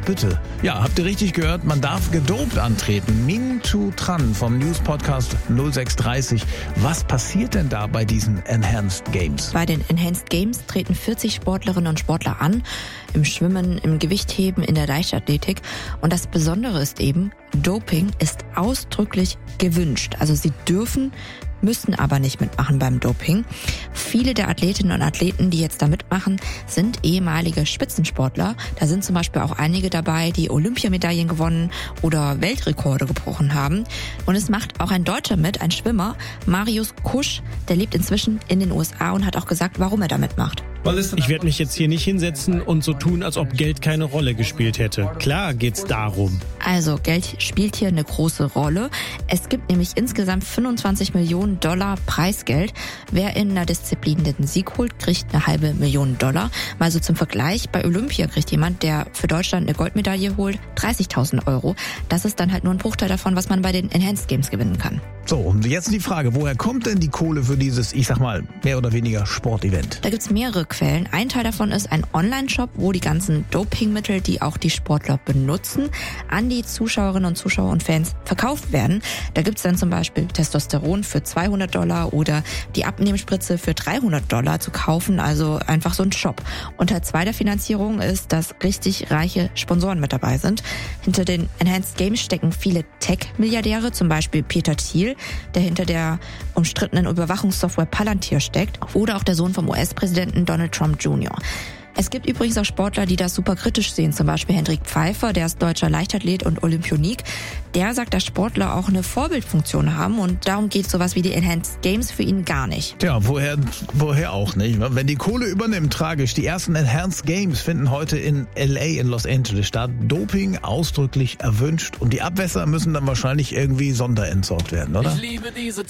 bitte. Ja, habt ihr richtig gehört? Man darf gedopt antreten. Ming Chu Tran vom News-Podcast 0630. Was passiert denn da bei diesen Enhanced Games? Bei den Enhanced Games treten 40 Sportlerinnen und Sportler an. Im Schwimmen, im Gewichtheben, in der Leichtathletik. Und das Besondere ist eben, Doping ist ausdrücklich gewünscht. Also sie müssen aber nicht mitmachen beim Doping. Viele der Athletinnen und Athleten, die jetzt da mitmachen, sind ehemalige Spitzensportler. Da sind zum Beispiel auch einige dabei, die Olympiamedaillen gewonnen oder Weltrekorde gebrochen haben. Und es macht auch ein Deutscher mit, ein Schwimmer, Marius Kusch. Der lebt inzwischen in den USA und hat auch gesagt, warum er da mitmacht. Ich werde mich jetzt hier nicht hinsetzen und so tun, als ob Geld keine Rolle gespielt hätte. Klar geht's darum. Also Geld spielt hier eine große Rolle. Es gibt nämlich insgesamt 25 Millionen Dollar Preisgeld. Wer in einer Disziplin den Sieg holt, kriegt eine $500.000. Mal so zum Vergleich, bei Olympia kriegt jemand, der für Deutschland eine Goldmedaille holt, 30.000 Euro. Das ist dann halt nur ein Bruchteil davon, was man bei den Enhanced Games gewinnen kann. So, und jetzt die Frage, woher kommt denn die Kohle für dieses, ich sag mal, mehr oder weniger Sportevent? Da gibt's mehrere Quellen. Ein Teil davon ist ein Online-Shop, wo die ganzen Dopingmittel, die auch die Sportler benutzen, an die Zuschauerinnen und Zuschauer und Fans verkauft werden. Da gibt's dann zum Beispiel Testosteron für $200 oder die Abnehmspritze für $300 zu kaufen, also einfach so ein Shop. Und Teil 2 der Finanzierung ist, dass richtig reiche Sponsoren mit dabei sind. Hinter den Enhanced Games stecken viele Tech-Milliardäre, zum Beispiel Peter Thiel, der hinter der umstrittenen Überwachungssoftware Palantir steckt, oder auch der Sohn vom US-Präsidenten Donald Trump Jr. Es gibt übrigens auch Sportler, die das super kritisch sehen, zum Beispiel Hendrik Pfeiffer, der ist deutscher Leichtathlet und Olympionik. Der sagt, dass Sportler auch eine Vorbildfunktion haben und darum geht sowas wie die Enhanced Games für ihn gar nicht. Tja, woher auch nicht? Wenn die Kohle übernimmt, tragisch. Die ersten Enhanced Games finden heute in LA in Los Angeles statt. Doping ausdrücklich erwünscht und die Abwässer müssen dann wahrscheinlich irgendwie sonderentsorgt werden, oder? Ich liebe diese